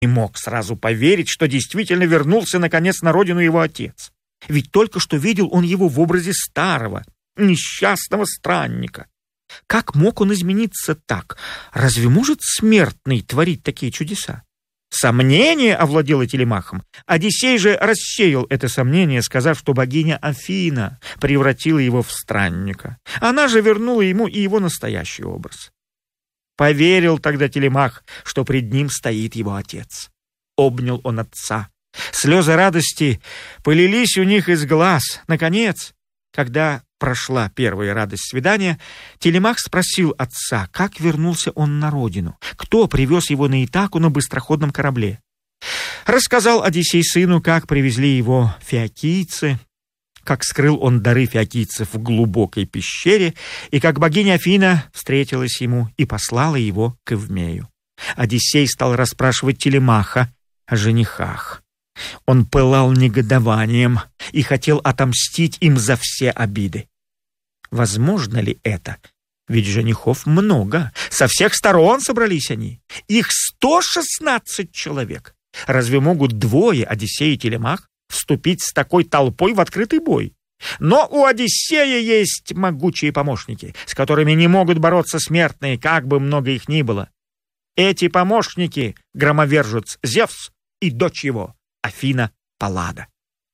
не мог сразу поверить, что действительно вернулся наконец на родину его отец. Ведь только что видел он его в образе старого, несчастного странника. Как мог он измениться так? Разве может смертный творить такие чудеса? Сомнение овладело Телемахом. Одиссей же рассеял это сомнение, сказав, что богиня Афина превратила его в странника. Она же вернула ему и его настоящий образ. Поверил тогда Телемах, что пред ним стоит его отец. Обнял он отца. Слезы радости полились у них из глаз. Наконец, когда прошла первая радость свидания, Телемах спросил отца, как вернулся он на родину, кто привез его на Итаку на быстроходном корабле. Рассказал Одиссей сыну, как привезли его фиокийцы, как скрыл он дары фиокийцев в глубокой пещере, и как богиня Афина встретилась ему и послала его к Эвмею. Одиссей стал расспрашивать Телемаха о женихах. Он пылал негодованием и хотел отомстить им за все обиды. Возможно ли это? Ведь женихов много. Со всех сторон собрались они. Их 116 человек. Разве могут двое, Одиссей и Телемах, вступить с такой толпой в открытый бой? Но у Одиссея есть могучие помощники, с которыми не могут бороться смертные, как бы много их ни было. Эти помощники — громовержец Зевс и дочь его, Афина Паллада.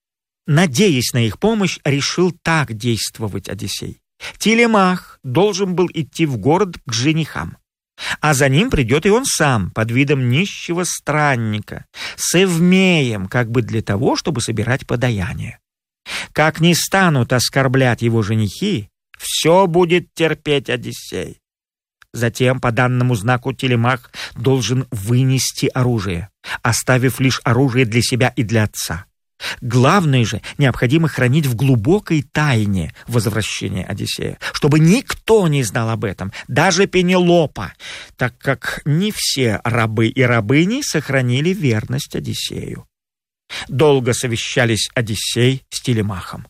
Надеясь на их помощь, решил так действовать Одиссей. Телемах должен был идти в город к женихам, а за ним придет и он сам, под видом нищего странника, с Эвмеем, как бы для того, чтобы собирать подаяние. Как не станут оскорблять его женихи, все будет терпеть Одиссей. Затем по данному знаку Телемах должен вынести оружие, оставив лишь оружие для себя и для отца. Главное же, необходимо хранить в глубокой тайне возвращение Одиссея, чтобы никто не знал об этом, даже Пенелопа, так как не все рабы и рабыни сохранили верность Одиссею. Долго совещались Одиссей с Телемахом.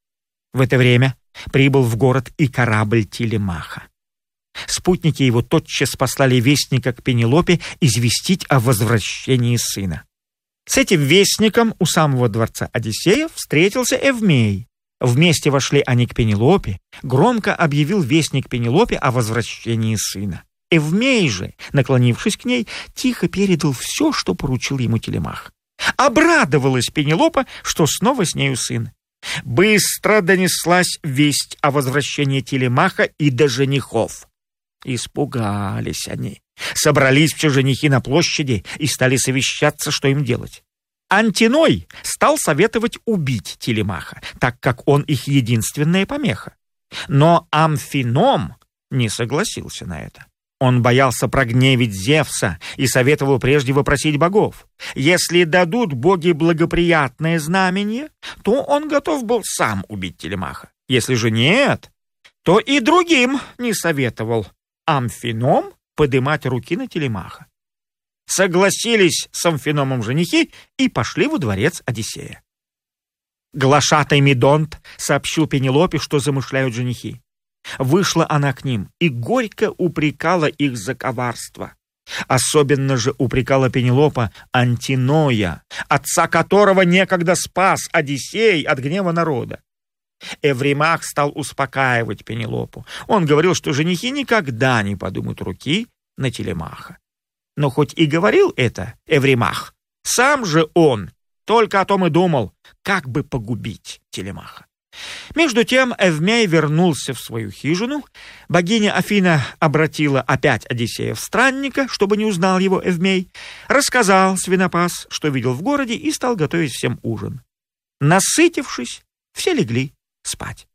В это время прибыл в город и корабль Телемаха. Спутники его тотчас послали вестника к Пенелопе известить о возвращении сына. С этим вестником у самого дворца Одиссея встретился Эвмей. Вместе вошли они к Пенелопе. Громко объявил вестник Пенелопе о возвращении сына. Эвмей же, наклонившись к ней, тихо передал все, что поручил ему Телемах. Обрадовалась Пенелопа, что снова с нею сын. Быстро донеслась весть о возвращении Телемаха и до женихов. Испугались они. Собрались все женихи на площади и стали совещаться, что им делать. Антиной стал советовать убить Телемаха, так как он их единственная помеха. Но Амфином не согласился на это. Он боялся прогневить Зевса и советовал прежде вопросить богов. Если дадут боги благоприятное знамение, то он готов был сам убить Телемаха. Если же нет, то и другим не советовал Амфином подымать руки на Телемаха. Согласились с Амфиномом женихи и пошли во дворец Одиссея. Глашатай Медонт сообщил Пенелопе, что замышляют женихи. Вышла она к ним и горько упрекала их за коварство. Особенно же упрекала Пенелопа Антиноя, отца которого некогда спас Одиссей от гнева народа. Эвримах стал успокаивать Пенелопу. Он говорил, что женихи никогда не подымут руки на Телемаха. Но хоть и говорил это Эвримах, сам же он только о том и думал, как бы погубить Телемаха. Между тем Эвмей вернулся в свою хижину. Богиня Афина обратила опять Одиссея в странника, чтобы не узнал его Эвмей. Рассказал свинопас, что видел в городе, и стал готовить всем ужин. Насытившись, все легли спать.